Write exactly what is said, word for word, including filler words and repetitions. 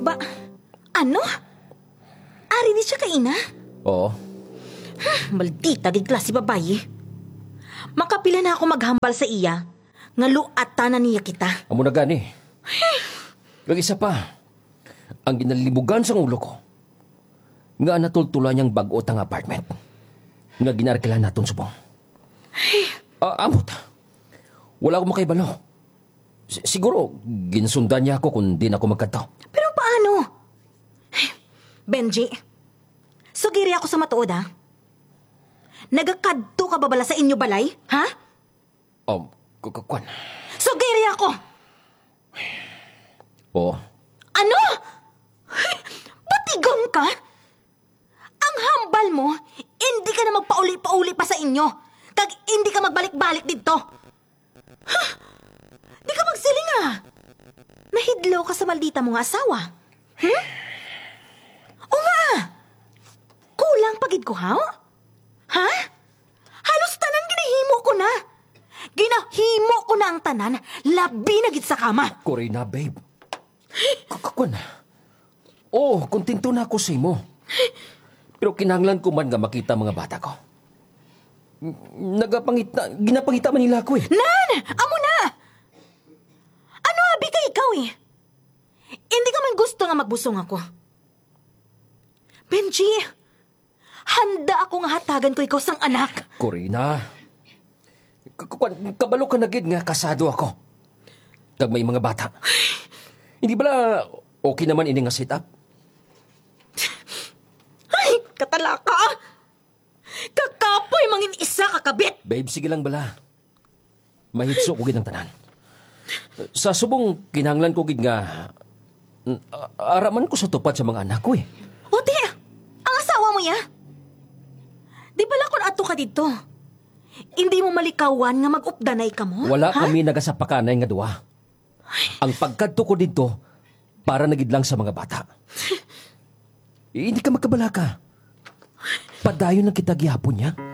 Ba, ano? Ari di siya kay ina? Oo. Maldita, gid klase babayi. Makapila na ako maghambal sa iya, nga luata na niya kita. Amo na gani. Kag isa pa, ang ginalibugan sa ulo ko, nga natultulan niyang bag-o tang apartment. Nga ginarkilan naton subong. Ah, amot. Wala akong makaibalo. S- siguro, ginsundan niya ako kung di na ako magkadto. Pero paano? Benji, sugiri ako sa matuod ha? Nagakadto ka ba bala sa inyo balay? Ha? Um, kukukwan. Sugiri ako! Oo. Ano? Batigang ka? Ang hambal mo, hindi ka na magpauli-pauli pa sa inyo. Kag hindi ka magbalik-balik dito. Huh? Di ka magsiling ah. Nahidlaw ka sa maldita mong asawa. Hmm? O nga. Kulang pagid ko, ha? Ha? Halos tanan ginahimo ko na. Ginahimo ko na ang tanan, labi na gid sa kama. Corina, babe. Kukukwan. Oo, kontento na ako sa imo. Pero kinahanglan ko man nga makita mga bata ko. Nagapangita, ginapangita man nila ako eh. Nan! Amo na! Ano abi ka ikaw eh? Hindi ka man gusto nga magbusong ako. Benji, handa ako nga hatagan ko ikaw sang anak. Corina, kabalo ka na gid nga kasado ako. Kag may mga bata. Hindi bala okay naman ini nga setup? Ay, katalaka! Kakapoy mangin isa kakabit! Babe, sige lang bala. Mahitso ko gid ang tanan. Sa subong kinahanglan ko gid nga mm, araman ko sa tupad sa mga anak ko eh. Ote, ang asawa mo ya? Di bala kung ato ka dito? Hindi mo malikawan nga mag-updanay ka mo? Wala ha? kami nagasapakanay nga duwa. Ang pagkadto ko dito para nagidlang sa mga bata. Eh, hindi ka magkabala ka. Padayon na kita gihapon niya.